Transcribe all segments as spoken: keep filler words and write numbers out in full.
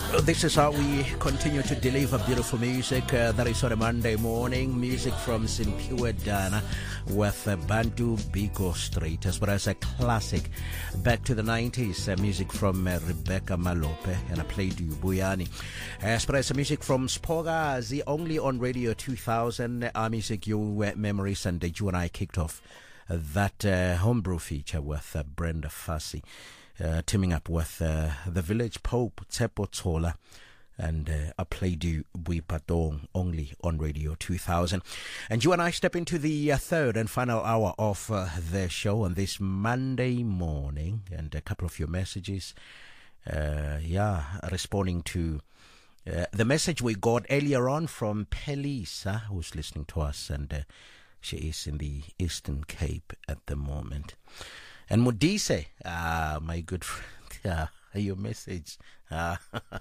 This is how we continue to deliver beautiful music. Uh, that is on a Monday morning. Music from Simpiwe Dana with uh, Bantu Biko Street, as well as a classic back to the nineties. Uh, music from uh, Rebecca Malope, and I played you Buyani. As well as uh, music from Spogazi, only on Radio two thousand. Our music, your uh, memories, and uh, you and I kicked off uh, that uh, homebrew feature with uh, Brenda Fassie. Uh, teaming up with uh, the Village Pope, Tsepo Tsola, and uh, I played you Buipatong only on Radio two thousand. And you and I step into the uh, third and final hour of uh, the show on this Monday morning, and a couple of your messages, uh, yeah, responding to uh, the message we got earlier on from Pelisa, who's listening to us, and uh, she is in the Eastern Cape at the moment. And Modise, ah, my good friend, ah, your message, ah,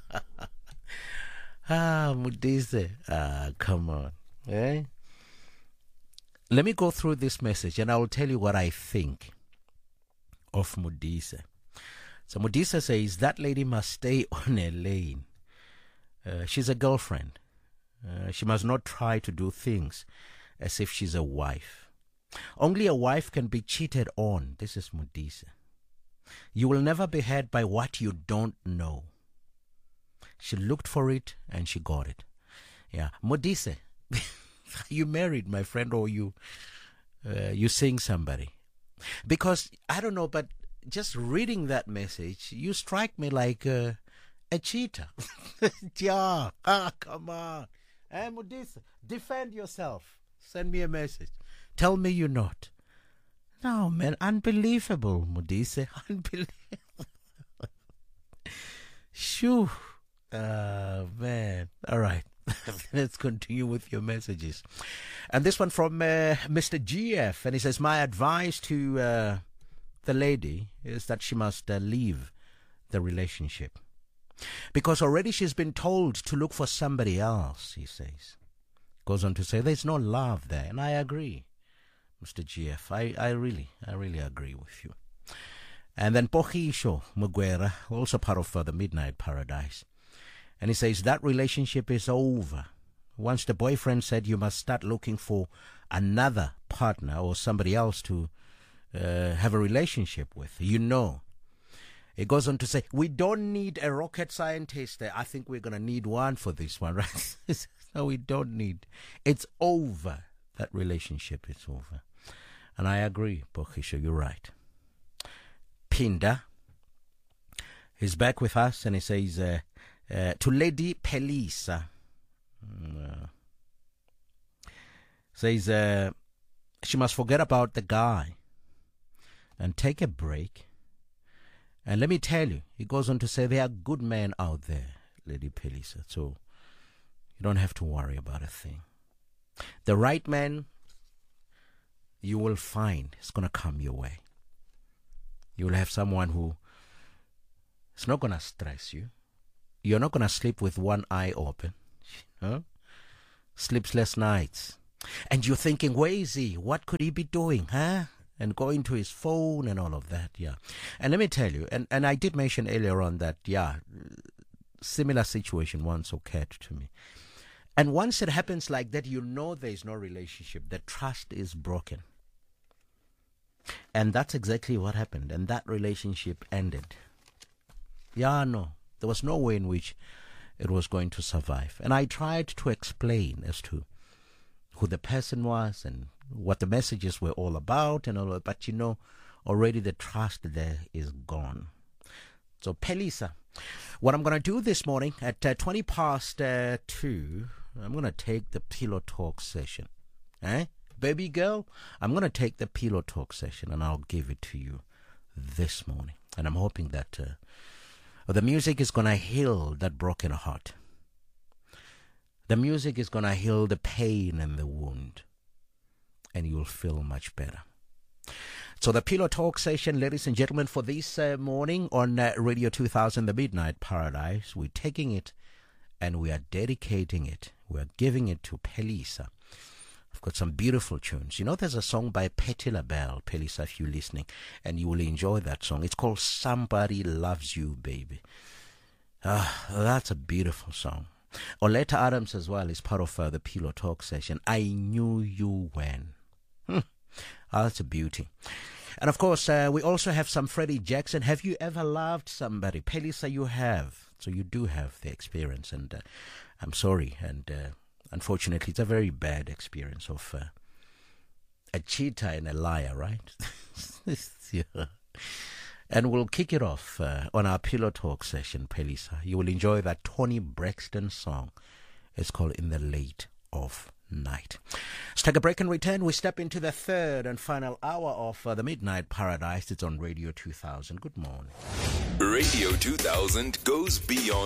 ah, Modise, ah, come on, eh? Let me go through this message, and I will tell you what I think of Modise. So Modise says, that lady must stay on her lane. Uh, she's a girlfriend. Uh, she must not try to do things as if she's a wife. Only a wife can be cheated on. This is Modise. You will never be hurt by what you don't know. She looked for it and she got it. Yeah, Modise, you married, my friend, or you uh, you seeing somebody? Because I don't know, but just reading that message, you strike me like uh, a cheater. Yeah, ah, come on, hey, Modise, defend yourself. Send me a message. Tell me you're not. No, man, unbelievable, Modise. Unbelievable. Shoo. Uh, man. All right. Let's continue with your messages. And this one from uh, Mister G F. And he says, my advice to uh, the lady is that she must uh, leave the relationship. Because already she's been told to look for somebody else, he says. Goes on to say, there's no love there. And I agree. Mister G F, I, I really, I really agree with you. And then Pohisho Mugwera, also part of uh, the Midnight Paradise. And he says, that relationship is over. Once the boyfriend said you must start looking for another partner or somebody else to uh, have a relationship with, you know. It goes on to say, we don't need a rocket scientist. I think we're going to need one for this one, right? No, we don't need. It's over. That relationship is over. And I agree, Pokisho, you're right. Pinda is back with us, and he says, uh, uh, to Lady Pelisa, uh, says, uh, she must forget about the guy and take a break. And let me tell you, he goes on to say, there are good men out there, Lady Pelisa, so you don't have to worry about a thing. The right man, you will find, is going to come your way. You will have someone who is not going to stress you. You're not going to sleep with one eye open. Huh? Sleepless nights. And you're thinking, where is he? What could he be doing? Huh? And going to his phone and all of that, yeah. And let me tell you, and, and I did mention earlier on that, yeah, similar situation once occurred to me. And once it happens like that, you know there is no relationship. The trust is broken. And that's exactly what happened. And that relationship ended. Yeah, no. There was no way in which it was going to survive. And I tried to explain as to who the person was and what the messages were all about and all that. But, you know, already the trust there is gone. So, Pelisa, what I'm going to do this morning at uh, twenty past uh, two, I'm going to take the Pillow Talk session. Eh? Baby girl, I'm going to take the Pillow Talk session and I'll give it to you this morning. And I'm hoping that uh, the music is going to heal that broken heart. The music is going to heal the pain and the wound. And you'll feel much better. So the Pillow Talk session, ladies and gentlemen, for this uh, morning on uh, Radio two thousand, the Midnight Paradise, we're taking it and we are dedicating it. We're giving it to Pelisa. I've got some beautiful tunes. You know, there's a song by Patti LaBelle, Pelisa, if you're listening, and you will enjoy that song. It's called Somebody Loves You, Baby. Ah, that's a beautiful song. Oleta Adams as well is part of uh, the Pillow Talk session. I Knew You When. Hmm. Oh, that's a beauty. And of course, uh, we also have some Freddie Jackson. Have you ever loved somebody? Pelisa, you have. So you do have the experience. And uh, I'm sorry. And uh, unfortunately, it's a very bad experience of uh, a cheater and a liar, right? Yeah. And we'll kick it off uh, on our Pillow Talk session, Pelisa. You will enjoy that Tony Braxton song. It's called In the Late of Night. Let's take a break and return. We step into the third and final hour of uh, the Midnight Paradise. It's on Radio two thousand. Good morning. Radio two thousand goes beyond